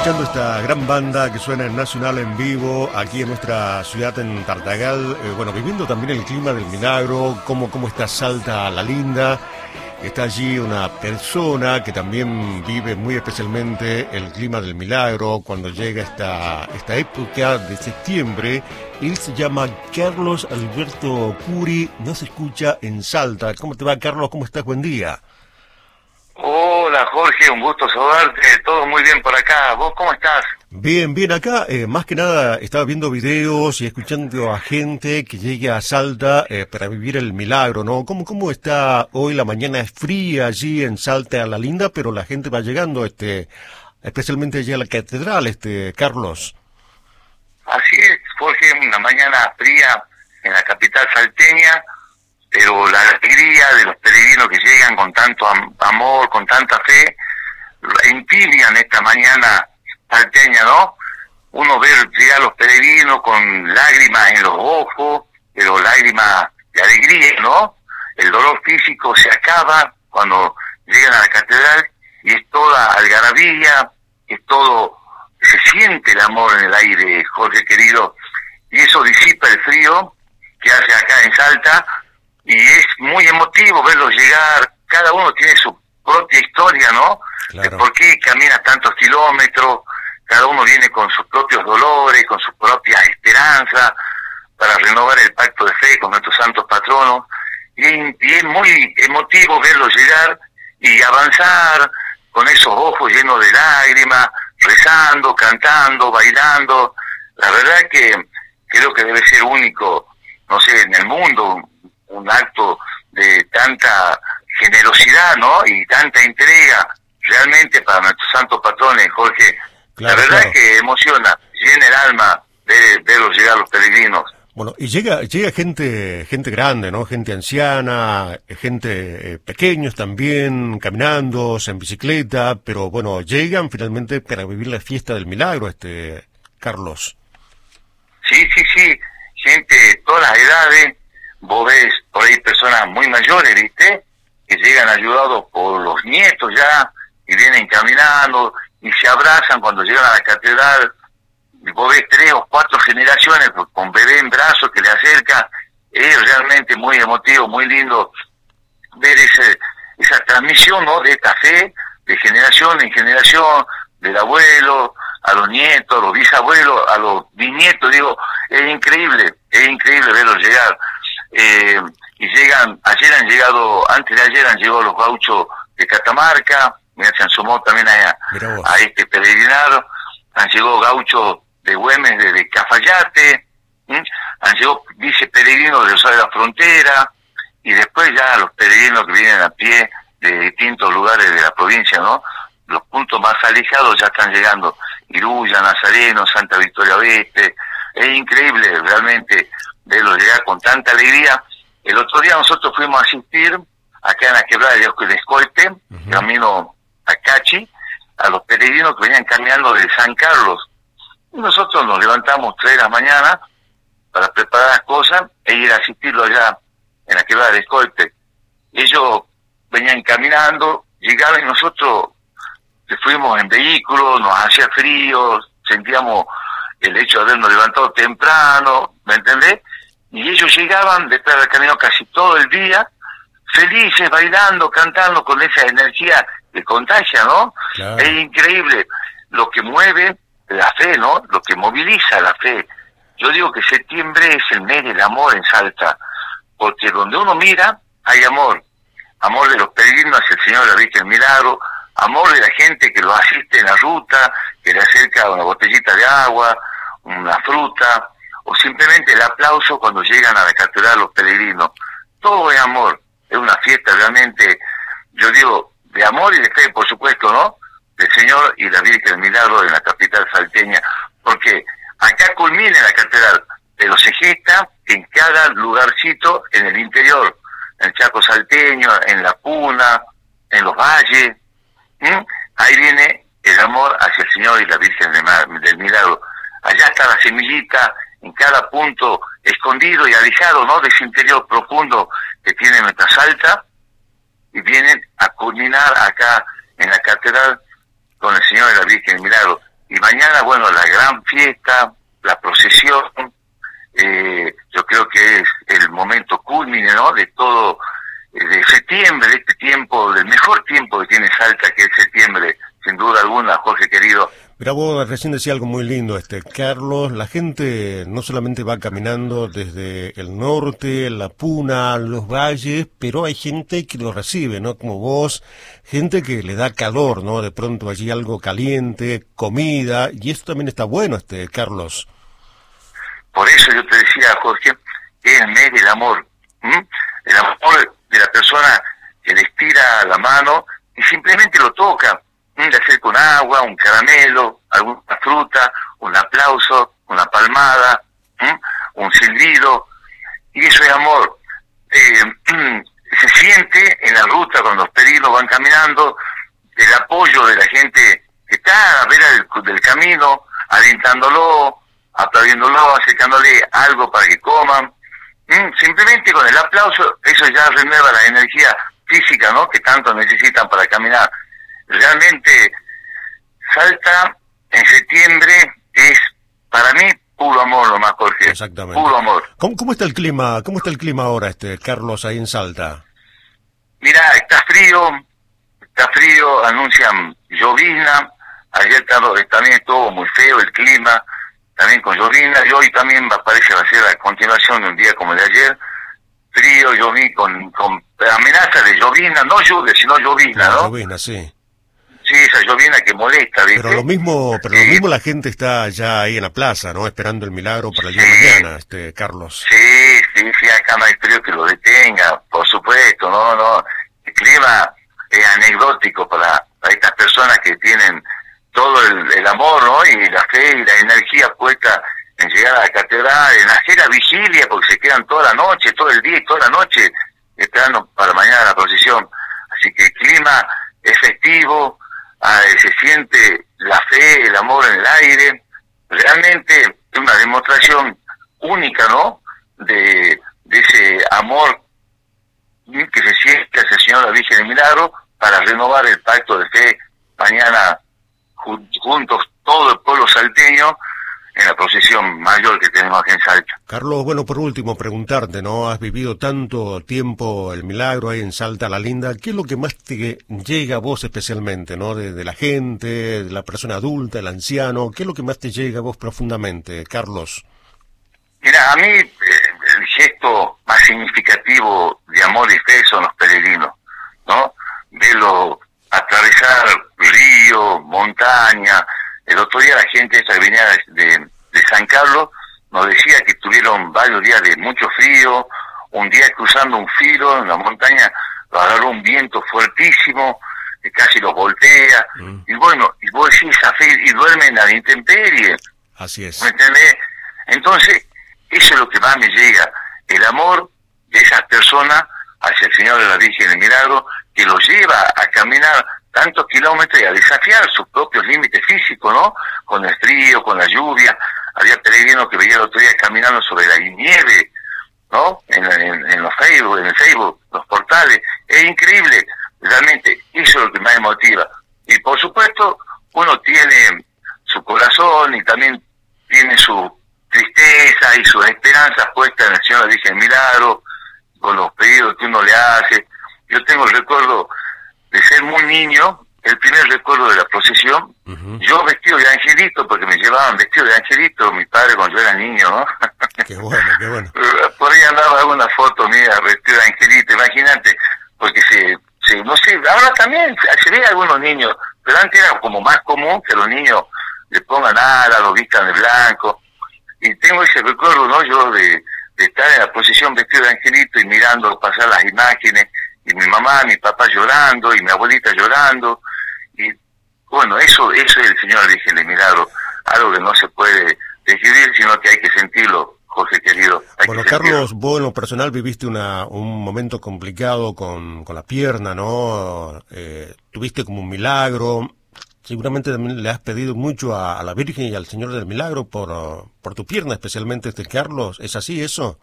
escuchando esta gran banda que suena en Nacional en vivo aquí en nuestra ciudad en Tartagal, bueno, viviendo también el clima del milagro, cómo está Salta la Linda. Está allí una persona que también vive muy especialmente el clima del milagro cuando llega esta época de septiembre. Él se llama Carlos Alberto Curi, nos escucha en Salta. ¿Cómo te va, Carlos? ¿Cómo estás? Buen día. Hola Jorge, un gusto saludarte, todo muy bien por acá, ¿vos cómo estás? Bien, bien, acá más que nada estaba viendo videos y escuchando a gente que llegue a Salta para vivir el milagro, ¿no? ¿Cómo está hoy? La mañana es fría allí en Salta la Linda, pero la gente va llegando, especialmente allí a la catedral, Carlos. Así es, Jorge, una mañana fría en la capital salteña, pero la alegría de los peregrinos que llegan con tanto amor, con tanta fe, entibian esta mañana salteña, ¿no? Uno ve llegar a los peregrinos con lágrimas en los ojos, pero lágrimas de alegría, ¿no? El dolor físico se acaba cuando llegan a la catedral y es toda algarabía, es todo, se siente el amor en el aire, Jorge querido, y eso disipa el frío que hace acá en Salta. Y es muy emotivo verlos llegar, cada uno tiene su propia historia, ¿no? Claro. De por qué camina tantos kilómetros, cada uno viene con sus propios dolores, con sus propias esperanzas, para renovar el pacto de fe con nuestros santos patronos. Y es muy emotivo verlos llegar y avanzar con esos ojos llenos de lágrimas, rezando, cantando, bailando. La verdad que creo que debe ser único, no sé, en el mundo, un acto de tanta generosidad, ¿no? Y tanta entrega realmente para nuestros santos patrones, Jorge. Claro, la verdad, claro, que emociona, llena el alma de verlos llegar los peregrinos. Bueno, y llega gente grande, ¿no? Gente anciana, gente pequeños también, caminando, en bicicleta, pero bueno, llegan finalmente para vivir la fiesta del milagro, Carlos. Sí, gente de todas las edades. Vos ves por ahí personas muy mayores, ¿viste? Que llegan ayudados por los nietos ya, y vienen caminando, y se abrazan cuando llegan a la catedral. Y vos ves 3 o 4 generaciones con bebé en brazos que le acercan. Es realmente muy emotivo, muy lindo ver esa transmisión, ¿no? De esta fe, de generación en generación, del abuelo a los nietos, a los bisabuelos, a los bisnietos. Digo, es increíble verlos llegar. Y llegan, antes de ayer han llegado los gauchos de Catamarca, mira, se han sumado también a este peregrinado, han llegado gauchos de Güemes, de Cafayate, han llegado viceperegrinos de Rosario de la Frontera, y después ya los peregrinos que vienen a pie de distintos lugares de la provincia, ¿no? Los puntos más alejados ya están llegando, Iruya, Nazareno, Santa Victoria Oeste. Es increíble realmente verlos llegar con tanta alegría. El otro día nosotros fuimos a asistir acá en la quebrada de Escoite, camino a Cachi, a los peregrinos que venían caminando de San Carlos. Y nosotros nos levantamos 3 de la mañana para preparar las cosas e ir a asistirlo allá en la quebrada de Escoite. Ellos venían caminando, llegaron y nosotros fuimos en vehículo, nos hacía frío, sentíamos el hecho de habernos levantado temprano, ¿me entendés? Y ellos llegaban detrás del camino casi todo el día, felices, bailando, cantando, con esa energía que contagia, ¿no? Claro. Es increíble lo que mueve la fe, ¿no? Lo que moviliza la fe. Yo digo que septiembre es el mes del amor en Salta, porque donde uno mira hay amor. Amor de los peregrinos hacia el Señor de la Virgen del Milagro, amor de la gente que lo asiste en la ruta, que le acerca una botellita de agua, una fruta, o simplemente el aplauso cuando llegan a la catedral los peregrinos. Todo es amor, es una fiesta realmente, yo digo, de amor y de fe, por supuesto, ¿no? Del Señor y la Virgen del Milagro en la capital salteña, porque acá culmina la catedral, pero se gesta en cada lugarcito en el interior, en el Chaco salteño, en la Puna, en los valles. Ahí viene el amor hacia el Señor y la Virgen del Milagro. Allá está la semillita en cada punto escondido y alejado, ¿no? De ese interior profundo que tiene nuestra Salta, y vienen a culminar acá en la catedral con el Señor y la Virgen del Milagro. Y bueno, la gran fiesta, la procesión, yo creo que es el momento culmine, ¿no?, de todo, de septiembre, de este tiempo, del mejor tiempo que tiene Salta, que es septiembre, sin duda alguna, Jorge querido. Mira, vos recién decía algo muy lindo, Carlos, la gente no solamente va caminando desde el norte, la Puna, los valles, pero hay gente que lo recibe, ¿no? Como vos, gente que le da calor, ¿no? De pronto allí algo caliente, comida, y esto también está bueno, Carlos. Por eso yo te decía, Jorge, que es el mes del amor, el amor de la persona que le estira la mano y simplemente lo toca. Le acerca un agua, un caramelo, alguna fruta, un aplauso, una palmada, un silbido, y eso es amor. Se siente en la ruta cuando los peregrinos van caminando el apoyo de la gente que está a la vera del camino, alentándolo, aplaudiéndolo, acercándole algo para que coman. Simplemente con el aplauso, eso ya renueva la energía física, ¿no?, que tanto necesitan para caminar. Realmente Salta en septiembre es para mí puro amor, lo más, Jorge. Exactamente. Puro amor. ¿Cómo está el clima? ¿Cómo está el clima ahora, Carlos, ahí en Salta? Mira, está frío, anuncian llovizna. Ayer también estuvo muy feo el clima, también con llovizna, y hoy también parece va a ser la continuación de un día como el de ayer. Frío, llovizna, con amenaza de llovizna, no lluvia, sino llovizna, ¿no? Llovizna, sí. Sí, esa llovizna que molesta, ¿viste? Pero lo mismo la gente está ya ahí en la plaza, ¿no? Esperando el milagro para el día de mañana, Carlos. Sí, acá no hay frío que lo detenga, por supuesto, no. El clima es anecdótico para estas personas que tienen todo el amor, ¿no?, y la fe y la energía puesta en llegar a la catedral, en hacer la vigilia, porque se quedan toda la noche, todo el día y toda la noche esperando para mañana la procesión. Así que el clima es festivo, se siente la fe, el amor en el aire. Realmente es una demostración única, ¿no?, de ese amor que se siente hacia el Señor la Virgen del Milagro para renovar el pacto de fe mañana juntos todo el pueblo salteño en la procesión mayor que tenemos aquí en Salta. Carlos, bueno, por último, preguntarte, ¿no? Has vivido tanto tiempo el milagro ahí en Salta la Linda. ¿Qué es lo que más te llega a vos especialmente, ¿no? De la gente, de la persona adulta, el anciano. ¿Qué es lo que más te llega a vos profundamente, Carlos? Mira, a mí el gesto más significativo de amor y fe son los peregrinos, ¿no? Verlo atravesar río, montaña. El otro día la gente esa que venía de San Carlos nos decía que tuvieron varios días de mucho frío, un día cruzando un filo en la montaña, lo agarró un viento fuertísimo, que casi los voltea, y bueno, y vos decís esa fe, y duermen a la intemperie. Así es. ¿Me entendés? Entonces, eso es lo que más me llega, el amor de esas personas hacia el Señor de la Virgen del Milagro, que los lleva a caminar tantos kilómetros y a desafiar sus propios límites físicos, ¿no? Con el frío, con la lluvia. Había peregrinos que veía el otro día caminando sobre la nieve, ¿no? En los Facebook, en el Facebook, los portales. Es increíble, realmente, eso es lo que más motiva. Y por supuesto, uno tiene su corazón y también tiene su tristeza y sus esperanzas puestas en el Señor de la Virgen del Milagro, con los pedidos que uno le hace. Yo tengo el recuerdo de ser muy niño, el primer recuerdo de la procesión, yo vestido de angelito, porque me llevaban vestido de angelito, mi padre cuando yo era niño, ¿no? Qué bueno, qué bueno. Por ahí andaba alguna foto mía vestido de angelito, imagínate, porque no sé, ahora también se ve algunos niños, pero antes era como más común que los niños le pongan alas, los vistan de blanco, y tengo ese recuerdo, ¿no?, yo de estar en la procesión vestido de angelito y mirando pasar las imágenes, y mi mamá, mi papá llorando, y mi abuelita llorando, y bueno, eso es el Señor Virgen del Milagro, algo que no se puede describir, sino que hay que sentirlo, Jorge querido. Bueno, Carlos, vos en lo personal viviste un momento complicado con la pierna, ¿no? Tuviste como un milagro, seguramente también le has pedido mucho a la Virgen y al Señor del Milagro por tu pierna, especialmente Carlos, ¿es así eso?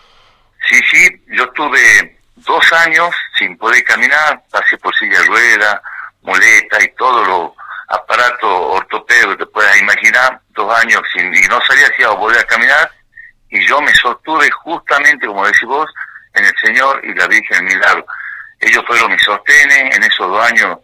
Sí, yo tuve 2 años sin poder caminar, pasé por silla de rueda, muleta y todos los aparatos ortopédicos que te puedas imaginar, años y no sabía si iba a volver a caminar, y yo me sostuve justamente, como decís vos, en el Señor y la Virgen del Milagro. Ellos fueron mis sostenes en esos 2 años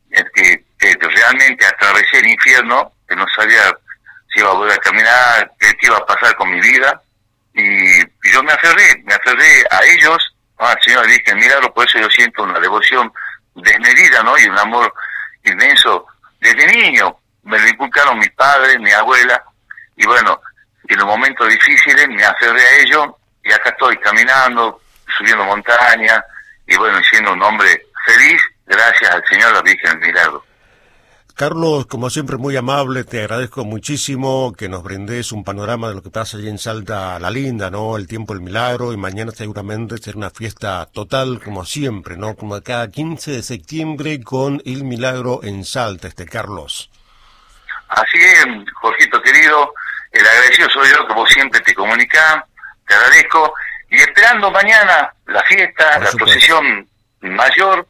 que realmente atravesé el infierno, que no sabía si iba a volver a caminar, qué iba a pasar con mi vida, y yo me aferré a ellos, al Señor y la Virgen del Milagro. Por eso yo siento una devoción desmedida, ¿no? Y un amor inmenso desde niño. Me lo inculcaron mis padres, mi abuela, y bueno, en los momentos difíciles me aferré a ellos, y acá estoy caminando, subiendo montañas, y bueno, siendo un hombre feliz, gracias al Señor y la Virgen del Milagro. Carlos, como siempre, muy amable, te agradezco muchísimo que nos brindes un panorama de lo que pasa allí en Salta La Linda, ¿no? El tiempo del milagro, y mañana seguramente será una fiesta total, como siempre, ¿no? Como cada 15 de septiembre con el milagro en Salta, Carlos. Así es, Jorgito querido, el agradecido soy yo, que vos siempre te comunicás, te agradezco, y esperando mañana la fiesta, la procesión mayor,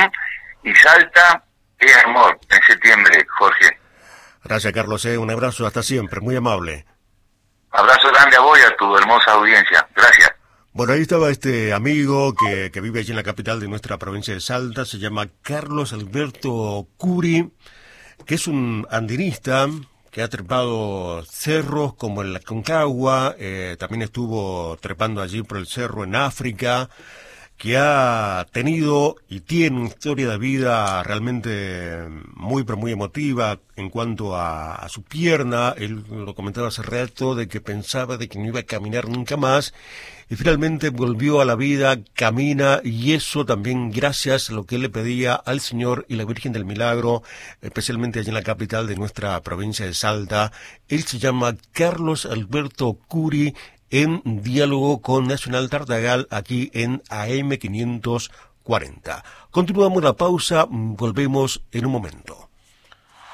y Salta es amor en septiembre, Jorge. Gracias, Carlos, un abrazo, hasta siempre, muy amable. Abrazo grande a vos y a tu hermosa audiencia, gracias. Bueno, ahí estaba este amigo que vive allí en la capital de nuestra provincia de Salta, se llama Carlos Alberto Curi, que es un andinista que ha trepado cerros como el Aconcagua, también estuvo trepando allí por el cerro en África, que ha tenido y tiene una historia de vida realmente muy, pero muy emotiva en cuanto a su pierna. Él lo comentaba hace rato de que pensaba de que no iba a caminar nunca más, y finalmente volvió a la vida, camina, y eso también gracias a lo que él le pedía al Señor y la Virgen del Milagro, especialmente allí en la capital de nuestra provincia de Salta. Él se llama Carlos Alberto Curi, en diálogo con Nacional Tartagal, aquí en AM 540. Continuamos la pausa, volvemos en un momento.